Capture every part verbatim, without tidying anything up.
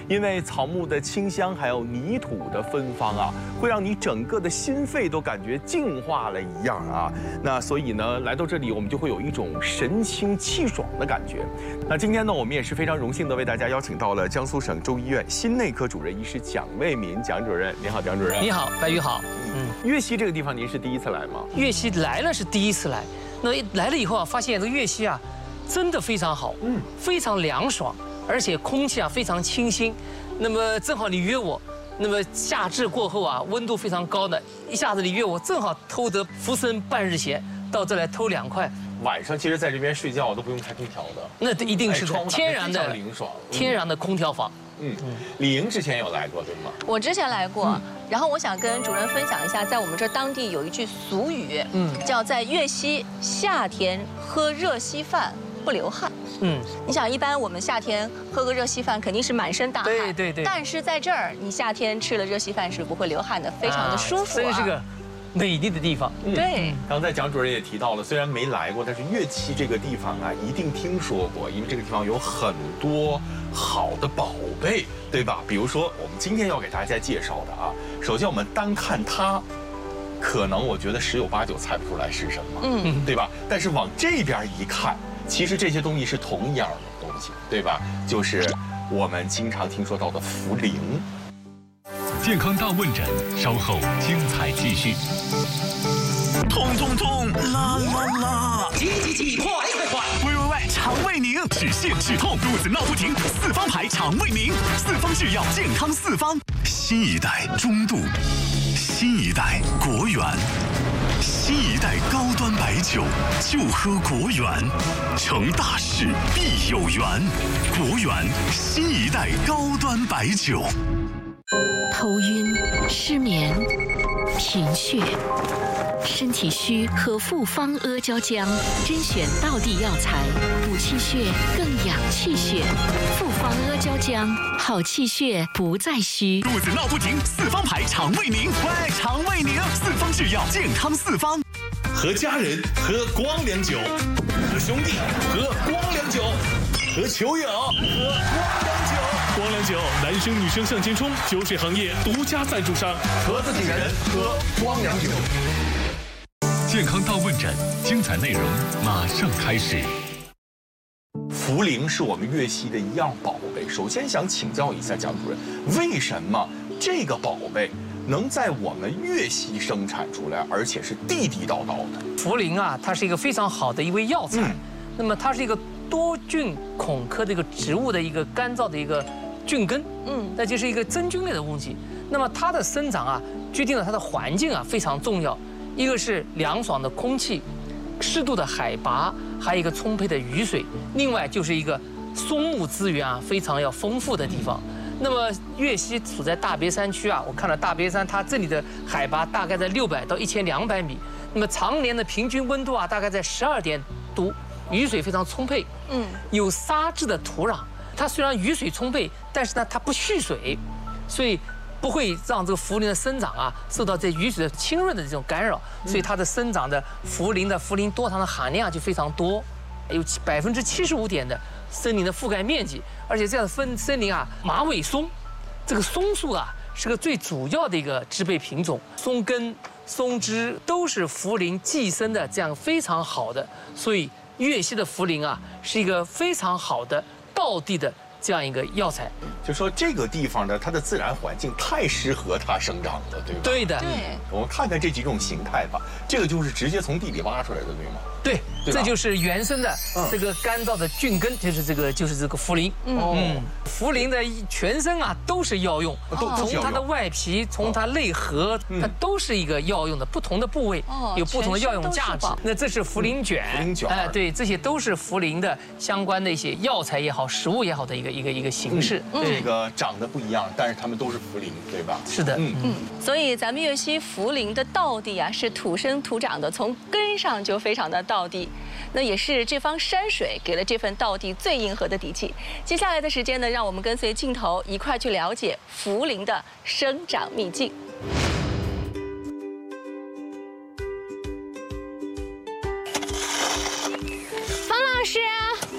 因为草木的清香还有泥土的芬芳啊，会让你整个的心肺都感觉净化了一样啊。那所以呢，来到这里我们就会有一种神清气爽的感觉。那今天呢，我们也是非常荣幸的为大家邀请到了江苏省中医院心内科主任医师蒋卫民蒋主任。你好，蒋主任。 你好，白宇好。 嗯，岳西这个地方您是第一次来吗？ 岳西来了是第一次来，那来了以后啊，发现这个岳西啊，真的非常好，嗯，非常凉爽，而且空气啊非常清新。那么正好你约我，那么夏至过后啊，温度非常高的，一下子你约我，正好偷得浮生半日闲，到这来偷两块。 晚上其实在这边睡觉都不用开空调的， 那一定是的天然的凉爽， 天然的空调房。 嗯，李莹之前有来过对吗？ 我之前来过，然后我想跟主任分享一下，在我们这当地有一句俗语，嗯，叫在岳西夏天喝热稀饭不流汗。嗯，你想一般我们夏天喝个热稀饭肯定是满身大汗， 对对对。 但是在这儿，你夏天吃了热稀饭是不会流汗的，非常的舒服。 这是个美丽的地方。 对。 刚才蒋主任也提到了，虽然没来过，但是岳西这个地方啊，一定听说过，因为这个地方有很多好的宝贝，对吧？比如说我们今天要给大家介绍的啊，首先我们单看它，可能我觉得十有八九猜不出来是什么，嗯，对吧？但是往这边一看，其实这些东西是同样的东西，对吧？就是我们经常听说到的茯苓。 健康大问诊，稍后精彩继续。痛痛痛，啦啦啦！ 急急急，快快快！ 喂喂喂，肠胃宁，止泻止痛，肚子闹不停，四方牌肠胃宁，四方制药，健康四方。新一代中度，新一代国源，新一代高端白酒，就喝国源，成大事必有缘。国源新一代高端白酒。 头晕、失眠、贫血、身体虚，喝复方阿胶浆，甄选道地药材，补气血，更养气血。复方阿胶浆，好气血不再虚。 肚子闹不停，四方牌肠胃宁，喂，肠胃宁，四方制药，健康四方。和家人喝光良酒，和兄弟喝光良酒，和球友喝光良酒。光良酒，男生女生向前冲，酒水行业独家赞助商。 和自己人喝光良酒。 健康大问诊，精彩内容马上开始。 茯苓是我们岳西的一样宝贝。首先想请教一下蒋主任，为什么这个宝贝能在我们岳西生产出来，而且是地地道道的？ 茯苓啊，它是一个非常好的一味药材，嗯、那么它是一个多菌孔科的一个植物的一个干燥的一个菌根，嗯，那就是一个真菌类的东西。那么它的生长啊，决定了它的环境啊非常重要。一个是凉爽的空气，适度的海拔，还有一个充沛的雨水。另外就是一个松木资源啊非常要丰富的地方。那么岳西处在大别山区啊，我看了大别山，它这里的海拔大概在六百到一千两百米，那么常年的平均温度啊大概在十二点度，雨水非常充沛，嗯，有沙质的土壤。它虽然雨水充沛，但是呢它不蓄水，所以不会让这个茯苓的生长啊受到这雨水的浸润的这种干扰，所以它的生长的茯苓的茯苓多糖的含量就非常多，有百分之七十五点的森林的覆盖面积，而且这样的分森林啊，马尾松，这个松树啊是个最主要的一个植被品种，松根、松枝都是茯苓寄生的这样非常好的，所以岳西的茯苓啊是一个非常好的道地的这样一个药材。 就说这个地方的它的自然环境太适合它生长了，对吧？ 对的。 对。 我们看看这几种形态吧，这个就是直接从地里挖出来的，对吗？ 对，这就是原生的这个干燥的菌根，就是这个就是这个茯苓。嗯，茯苓的全身啊都是药用，从它的外皮，从它内核，它都是一个药用的，不同的部位有不同的药用价值。那这是茯苓卷， 茯苓卷， 哎，对，这些都是茯苓的相关的一些药材也好，食物也好的一个一个一个形式。 这个长得不一样，但是它们都是茯苓，对吧？ 是的，嗯嗯。所以咱们岳西茯苓的道地啊，是土生土长的，从根上就非常的道地。那也是这方山水给了这份道地最硬核的底气。接下来的时间呢，让我们跟随镜头一块去了解茯苓的生长秘境。方老师，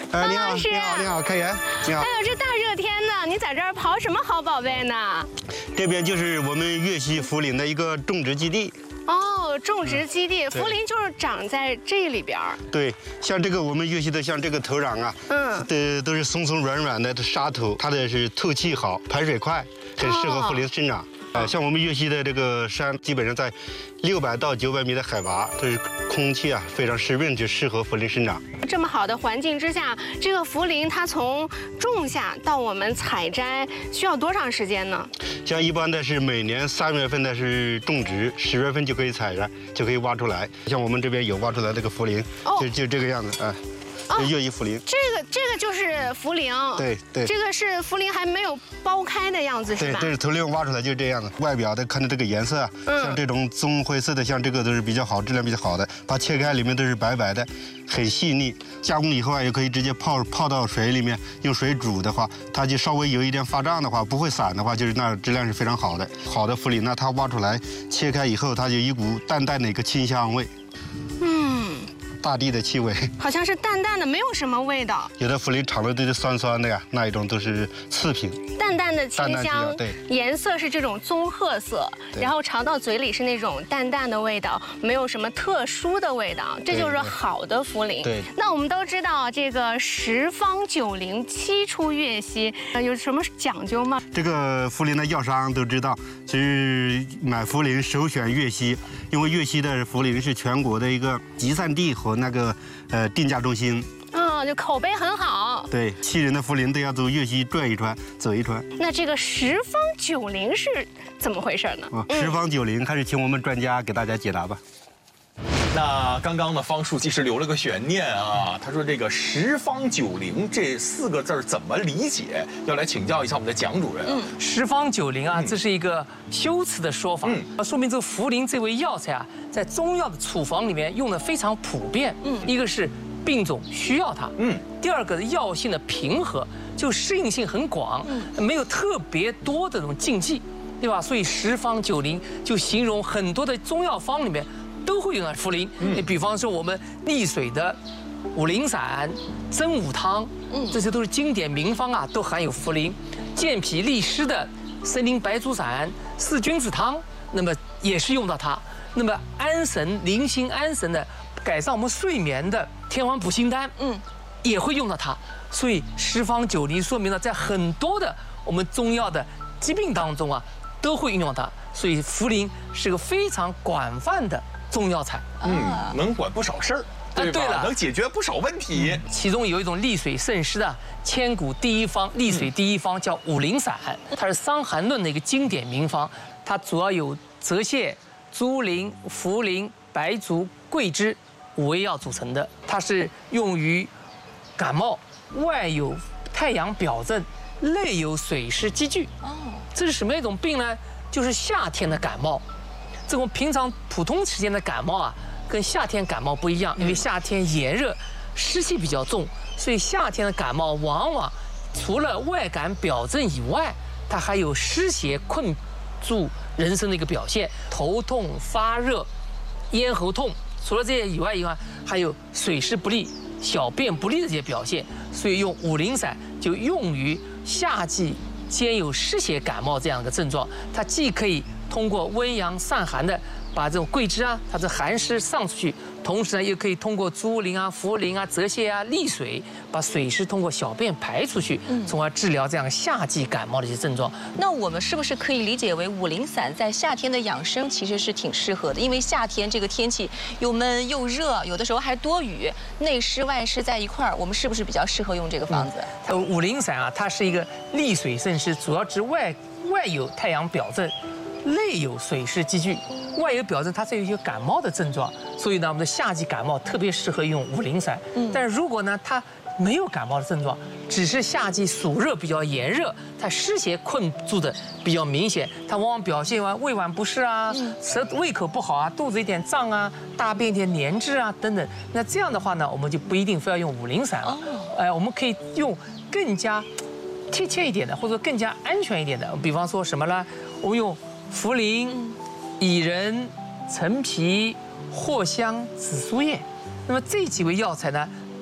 哎，你好， 老师你好，你好，开元，你好哎。呦，这大热天的，你在这儿刨什么好宝贝呢？ 这边就是我们粤西福林的一个种植基地。 哦，种植基地，茯苓就是长在这里边儿。 对，像这个我们粤西的，像这个土壤啊， 嗯的都是松松软软的沙土，它的是透气好，排水快，很适合茯苓生长。呃，像我们粤西的这个山，基本上在六百到九百米的海拔，这是空气啊非常湿润，就适合茯苓生长。 这么好的环境之下，这个茯苓它从种下到我们采摘需要多长时间呢？ 像一般的是每年三月份的是种植，十月份就可以采摘，就可以挖出来。像我们这边有挖出来这个茯苓， 哦就就这个样子啊。这粤西茯苓， 这个这个就是茯苓， 对对这个是茯苓还没有剥开的样子是对， 吧？ 这是头里挖出来就是这样子。外表的看着这个颜色啊， 嗯像这种棕灰色的，像这个都是比较好，质量比较好的。把它切开，里面都是白白的，很细腻。加工以后啊，也可以直接泡泡到水里面，用水煮的话，它就稍微有一点发胀的话，不会散的话，就是那质量是非常好的。好的茯苓呢，它挖出来切开以后，它有一股淡淡的一个清香味。 嗯， 大地的气味， 好像是淡淡的，没有什么味道， 有的茯苓尝了都是酸酸的呀，那一种都是次品。 淡淡的清淡淡香， 清香对颜色是这种棕褐色， 对然后尝到嘴里是那种淡淡的味道，没有什么特殊的味道，这就是好的茯苓。 对那我们都知道这个十方九龄七出粤西，呃有什么讲究吗？ 这个茯苓的药商都知道，其实买茯苓首选粤西，因为粤西的茯苓是全国的一个集散地和那个呃定价中心。 嗯，就口碑很好。 对，西人的茯苓都要走粤西转一转，走一转。 那这个十方九龄是怎么回事呢？ 啊，十方九龄，还是请我们专家给大家解答吧。 那刚刚呢，方树其实留了个悬念啊，他说这个十方九龄这四个字儿怎么理解？要来请教一下我们的蒋主任。嗯， 十方九龄啊，这是一个修辞的说法， 嗯说明这个茯苓这味药材啊，在中药的处方里面用的非常普遍。嗯，一个是病种需要它，嗯，第二个药性的平和，就适应性很广，没有特别多的这种禁忌，对吧？所以十方九龄就形容很多的中药方里面都会用到茯苓。你比方说我们利水的五苓散、真武汤，这些都是经典名方啊，都含有茯苓。健脾利湿的参苓白术散、四君子汤，那么也是用到它。那么安神宁心安神的，改善我们睡眠的天黄补心丹，嗯，也会用到它。所以十方九龄说明了在很多的我们中药的疾病当中啊，都会运用它。所以茯苓是个非常广泛的中药材。 嗯，能管不少事儿，对吧？ 对了能解决不少问题。 其中有一种利水渗湿的千古第一方，利水第一方叫五苓散，它是《伤寒论》的一个经典名方，它主要有泽泻、猪苓、茯苓、白术、桂枝五味药组成的，它是用于感冒，外有太阳表症，内有水湿积聚。哦，这是什么一种病呢？就是夏天的感冒。这种平常普通时间的感冒啊，跟夏天感冒不一样，因为夏天炎热，湿气比较重，所以夏天的感冒往往除了外感表症以外，它还有湿邪困住人身的一个表现，头痛、发热、咽喉痛。除了这些以外，以外还有水湿不利、小便不利的这些表现，所以用五苓散就用于夏季兼有湿邪感冒这样一个症状，它既可以通过温阳散寒的把这种桂枝啊，它的寒湿上出去，同时呢又可以通过猪苓啊、茯苓啊、泽泻啊利水，把水湿通过小便排出去，从而治疗这样夏季感冒的一些症状。 那我们是不是可以理解为五苓散在夏天的养生其实是挺适合的？因为夏天这个天气又闷又热，有的时候还多雨，内湿外湿在一块儿，我们是不是比较适合用这个方子？ 呃，五苓散啊，它是一个利水渗湿，主要指外外有太阳表症，内有水湿积聚。外有表症，它是有一些感冒的症状，所以呢，我们的夏季感冒特别适合用五苓散。嗯，但是如果呢，它没有感冒的症状，只是夏季暑热比较炎热，它湿邪困住的比较明显，它往往表现为胃脘不适啊，舌胃口不好啊，肚子有点胀啊，大便有点黏滞啊等等。那这样的话呢，我们就不一定非要用五苓散了，哎，我们可以用更加贴切一点的，或者更加安全一点的，比方说什么呢？我们用茯苓、薏仁、陈皮、藿香、紫苏叶，那么这几味药材呢，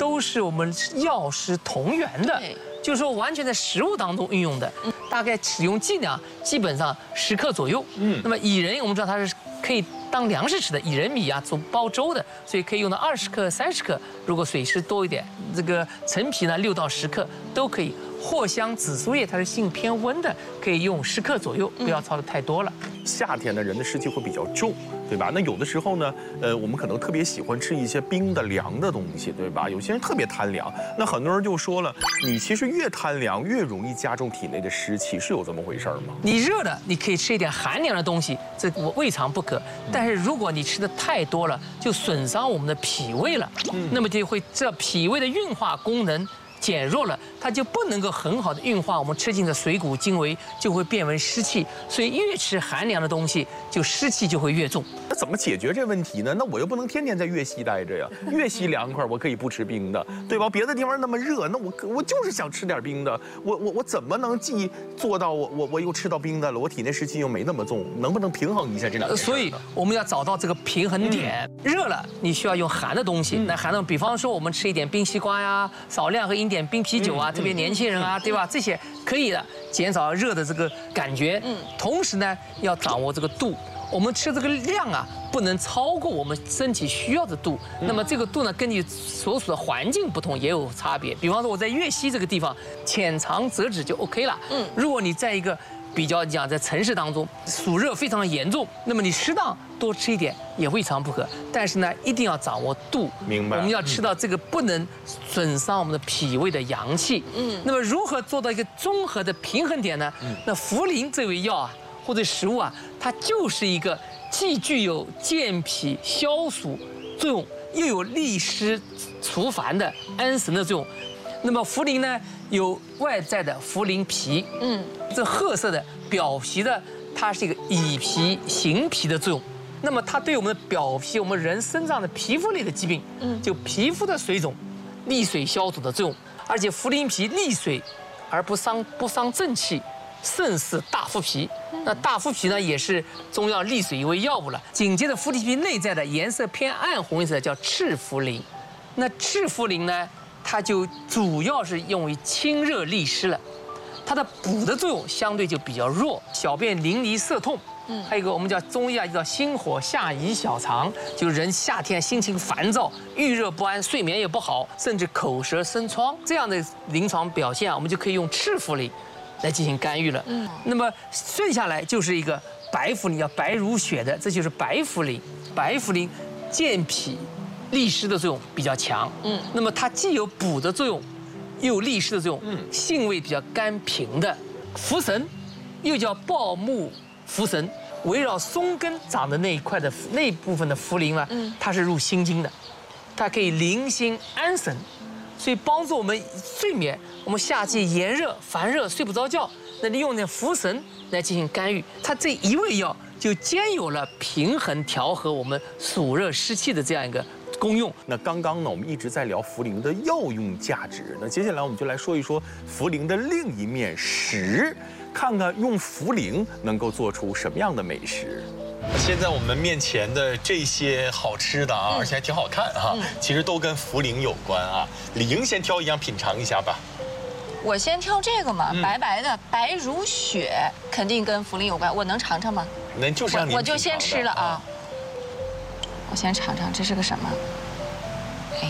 都是我们药食同源的，就是说完全在食物当中运用的。大概使用剂量基本上十克左右。嗯，那么薏仁我们知道它是可以当粮食吃的，薏仁米啊做煲粥的，所以可以用到二十克、三十克。如果水湿多一点，这个陈皮呢六到十克都可以。藿香、紫苏叶它是性偏温的，可以用十克左右，不要操的太多了。 夏天呢，人的湿气会比较重，对吧？那有的时候呢，呃，我们可能特别喜欢吃一些冰的、凉的东西，对吧？有些人特别贪凉，那很多人就说了，你其实越贪凉，越容易加重体内的湿气，是有这么回事吗？ 你热的，你可以吃一点寒凉的东西，这我未尝不可。但是如果你吃的太多了，就损伤我们的脾胃了，嗯，那么就会这脾胃的运化功能减弱了，它就不能够很好的运化我们吃进的水谷精微，就会变为湿气。所以越吃寒凉的东西，就湿气就会越重。 那怎么解决这问题呢？那我又不能天天在粤西待着呀，粤西凉快，我可以不吃冰的，对吧？别的地方那么热，那我我就是想吃点冰的，我我我怎么能既做到我我我又吃到冰的了，我体内湿气又没那么重，能不能平衡一下这两个？ 所以我们要找到这个平衡点。嗯、热了，你需要用寒的东西，那寒的，比方说我们吃一点冰西瓜呀，少量喝一点冰啤酒啊，特别年轻人啊，对吧？这些可以的，减少热的这个感觉。嗯，同时呢，要掌握这个度。我们吃这个量啊，不能超过我们身体需要的度。那么这个度呢，根据所属的环境不同也有差别。比方说我在粤西这个地方，浅尝辄止就 OK 了。嗯，如果你在一个比较讲在城市当中，暑热非常严重，那么你适当多吃一点也未尝不可。但是呢，一定要掌握度。 明白。 我们要吃到这个不能损伤我们的脾胃的阳气。嗯。那么如何做到一个综合的平衡点呢？嗯。那茯苓这味药啊，或者食物啊，它就是一个既具有健脾消暑作用，又有利湿除烦的安神的作用。那么茯苓呢，有外在的茯苓皮，嗯，这褐色的表皮的，它是一个以皮行皮的作用。那么它对我们的表皮，我们人身上的皮肤类的疾病，嗯，就皮肤的水肿、利水消肿的作用。而且茯苓皮利水而不伤不伤正气，胜似大腹皮。那大腹皮呢，也是中药利水一味药物了。紧接着茯苓皮内在的颜色偏暗红一色叫赤茯苓。那赤茯苓呢，它就主要是用于清热利湿了，它的补的作用相对就比较弱，小便淋漓涩痛。嗯，还有一个我们叫中医啊，叫心火下移小肠，就是人夏天心情烦躁、郁热不安、睡眠也不好，甚至口舌生疮这样的临床表现啊，我们就可以用赤茯苓来进行干预了。嗯，那么剩下来就是一个白茯苓，叫白如雪的，这就是白茯苓。白茯苓健脾利湿的作用比较强。嗯，那么它既有补的作用，又有利湿的作用。嗯，性味比较甘平的。茯神，又叫抱木茯神，围绕松根长的那一块的那部分的茯苓呢，嗯，它是入心经的，它可以宁心安神，所以帮助我们睡眠。我们夏季炎热烦热睡不着觉，那利用那茯神来进行干预，它这一味药就兼有了平衡调和我们暑热湿气的这样一个功用。 那刚刚呢，我们一直在聊茯苓的药用价值，那接下来我们就来说一说茯苓的另一面食，看看用茯苓能够做出什么样的美食。现在我们面前的这些好吃的啊，而且还挺好看哈，其实都跟茯苓有关啊。李莹先挑一样品尝一下吧。 我先挑这个嘛，嗯、白白的，白如雪，肯定跟茯苓有关。我能尝尝吗？ 那就是让你我就先吃了啊。我先尝尝这是个什么？哎，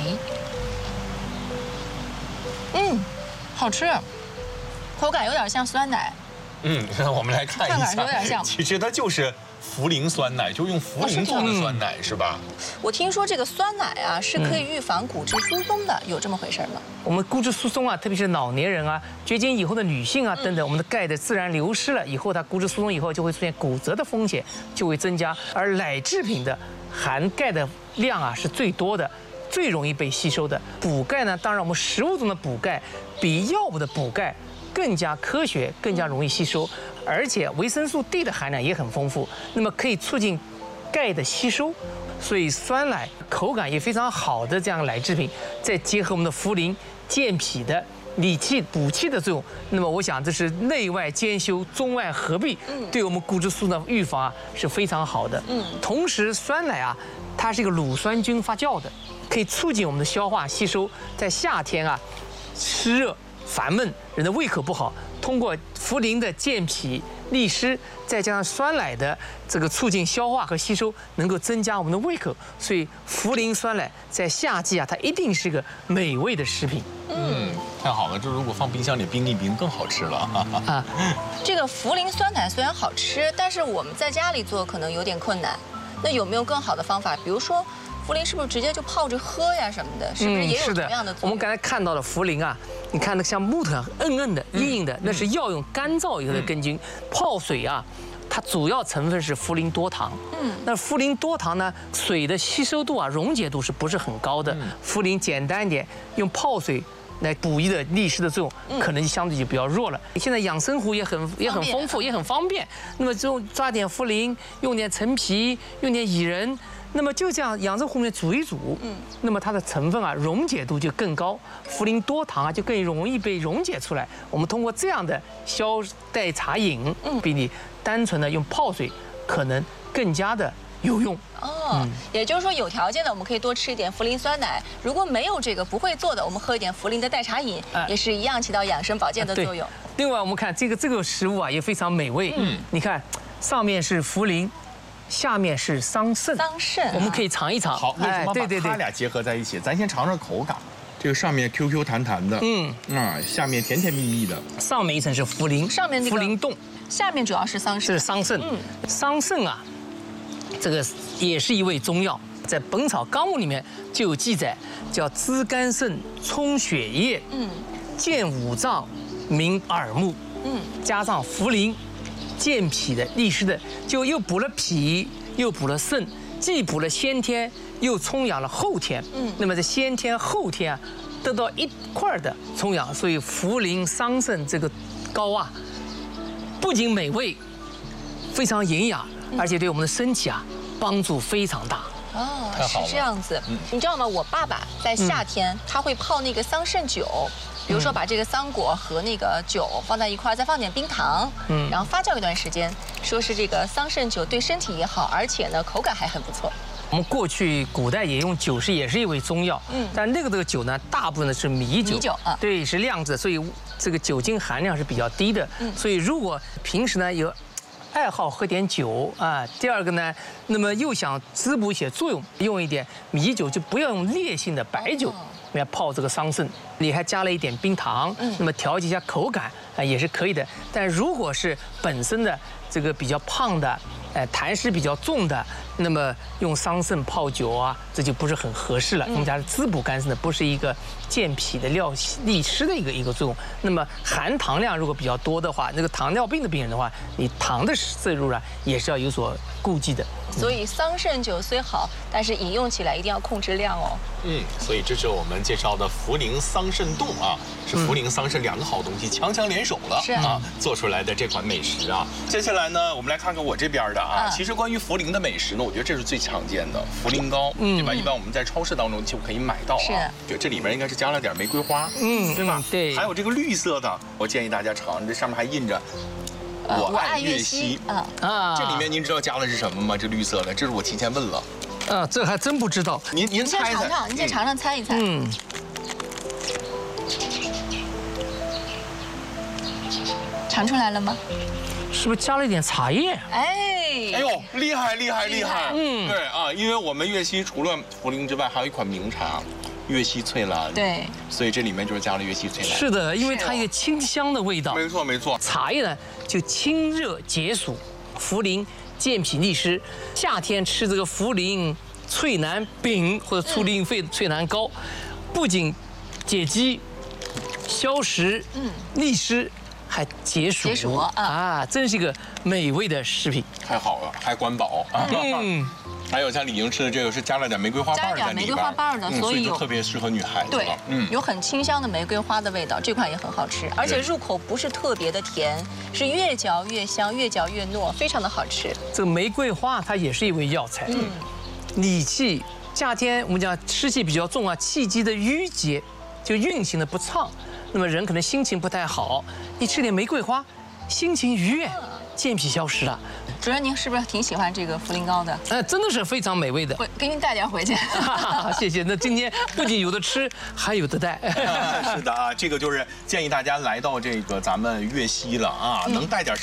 嗯，好吃，口感有点像酸奶。 嗯，我们来看一下， 有点像。 其实它就是茯苓酸奶，就用茯苓做的酸奶，是吧？ 我听说这个酸奶啊是可以预防骨质疏松的，有这么回事吗？ 我们骨质疏松啊，特别是老年人啊、绝经以后的女性啊等等，我们的钙的自然流失了以后，它骨质疏松以后就会出现骨折的风险就会增加，而奶制品的含钙的量啊是最多的。最容易被吸收的补钙呢，当然我们食物中的补钙比药物的补钙更加科学，更加容易吸收，而且维生素 D 的含量也很丰富，那么可以促进钙的吸收，所以酸奶口感也非常好的这样奶制品，再结合我们的茯苓健脾的理气补气的作用，那么我想这是内外兼修、中外合璧，对我们骨质疏松的预防啊是非常好的。嗯，同时酸奶啊，它是一个乳酸菌发酵的。 可以促进我们的消化吸收。在夏天啊，湿热烦闷，人的胃口不好，通过茯苓的健脾利湿，再加上酸奶的这个促进消化和吸收，能够增加我们的胃口。所以茯苓酸奶在夏季啊，它一定是个美味的食品。 嗯，太好了，这如果放冰箱里冰一冰更好吃了啊。 这个茯苓酸奶虽然好吃，但是我们在家里做可能有点困难。那有没有更好的方法？比如说，茯苓是不是直接就泡着喝呀什么的？是不是也有同样的作用？ 我们刚才看到的茯苓啊，你看那像木头硬硬的、硬硬的，那是药用干燥以后的根菌。泡水啊，它主要成分是茯苓多糖。嗯，那茯苓多糖呢，水的吸收度啊、溶解度是不是很高的？茯苓简单一点，用泡水来补益的利湿的作用，可能相对就比较弱了。现在养生壶也很也很丰富，也很方便。那么就抓点茯苓，用点陈皮，用点薏仁。那么就这样养生壶里面煮一煮，嗯，那么它的成分啊溶解度就更高，茯苓多糖啊就更容易被溶解出来。我们通过这样的消代茶饮，嗯，比你单纯的用泡水可能更加的有用。 哦，也就是说有条件的我们可以多吃一点茯苓酸奶，如果没有这个不会做的，我们喝一点茯苓的代茶饮，也是一样起到养生保健的作用。 另外我们看这个这个食物啊也非常美味，嗯，你看上面是茯苓。下面是桑葚， 桑葚， 我们可以尝一尝。 好，为什么把它俩结合在一起？咱先尝尝口感。这个上面 Q Q 弹弹的，嗯，啊，下面甜甜蜜蜜的。 上面一层是茯苓， 上面茯苓冻， 下面主要是桑葚。 这是桑葚，嗯，桑葚啊，这个也是一味中药，在《本草纲目》里面就有记载，叫滋肝肾、充血液，嗯，健五脏、明耳目，嗯，加上茯苓。健脾的、利湿的，就又补了脾，又补了肾，既补了先天，又充养了后天。嗯，那么这先天后天啊，得到一块的充养，所以茯苓桑葚这个膏啊，不仅美味，非常营养，而且对我们的身体啊帮助非常大。 哦，是这样子。你知道吗？我爸爸在夏天他会泡那个桑葚酒。比如说，把这个桑果和那个酒放在一块儿，再放点冰糖，嗯，然后发酵一段时间，说是这个桑葚酒对身体也好，而且呢口感还很不错。 我们过去古代也用酒是也是一味中药，嗯，但那个这个酒呢，大部分的是米酒， 米酒啊， 对，是酿制，所以这个酒精含量是比较低的。嗯，所以如果平时呢有爱好喝点酒啊，第二个呢，那么又想滋补一些作用，用一点米酒，就不要用烈性的白酒。来泡这个桑葚，你还加了一点冰糖，嗯，那么调节一下口感啊也是可以的。但如果是本身的这个比较胖的，呃，痰湿比较重的，那么用桑葚泡酒啊，这就不是很合适了。我们家是滋补肝肾的，不是一个健脾的、料利湿的一个一个作用。那么含糖量如果比较多的话，那个糖尿病的病人的话，你糖的摄入啊也是要有所顾忌的。 所以桑葚酒虽好，但是饮用起来一定要控制量哦。 嗯，所以这是我们介绍的茯苓桑葚冻啊，是茯苓桑葚两个好东西强强联手了啊，做出来的这款美食啊。接下来呢，我们来看看我这边的啊。其实关于茯苓的美食呢，我觉得这是最常见的茯苓膏，对吧？一般我们在超市当中就可以买到啊。对，这里面应该是加了点玫瑰花，嗯，对吧？ 对。 还有这个绿色的，我建议大家尝，这上面还印着。我爱岳西啊啊！这里面您知道加的是什么吗？这绿色的，这是我提前问了。 啊，这还真不知道。 您您猜猜， 尝尝，您先尝尝猜一猜。嗯。尝出来了吗？ 是不是加了一点茶叶？ 哎， 哎呦，厉害厉害厉害！嗯，对啊，因为我们岳西除了茯苓之外，还有一款名茶。岳西翠兰， 对， 所以这里面就是加了岳西翠兰。 是的，因为它一个清香的味道。 没错没错。 茶叶呢就清热解暑，茯苓健脾利湿。夏天吃这个茯苓翠兰饼或者茯苓肺翠兰膏，不仅解肌、消食、嗯、利湿，还解暑。 解暑啊，真是一个美味的食品。 太好了，还管饱。嗯。还有像李莹吃的这个是加了点玫瑰花瓣在里边， 加了点玫瑰花瓣的，所以就特别适合女孩子。 对，嗯，有很清香的玫瑰花的味道，这款也很好吃，而且入口不是特别的甜，是越嚼越香，越嚼越糯，非常的好吃。 这个玫瑰花它也是一味药材，嗯，理气，夏天我们讲湿气比较重啊，气机的郁结，就运行的不畅，那么人可能心情不太好，你吃点玫瑰花，心情愉悦。 健脾消食了。 主任，您是不是挺喜欢这个茯苓糕的？ 哎，真的是非常美味的。 回给您带点回去。 谢谢。那今天不仅有的吃，还有的带。 是的啊，这个就是建议大家来到这个咱们粤西了啊，能带点什么？